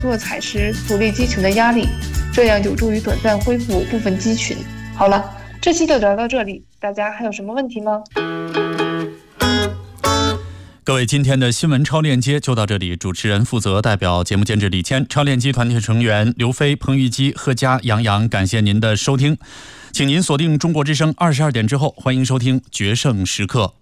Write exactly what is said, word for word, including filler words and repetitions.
多采食阻力肌群的压力，这样有助于短暂恢复部分肌群。好了，这期就聊到这里，大家还有什么问题吗？ 各位，今天的新闻超链接就到这里。主持人负责代表节目监制李谦，超链接团队成员刘飞、彭玉基、贺佳、杨洋，感谢您的收听，请您锁定中国之声二十二点之后，欢迎收听决胜时刻。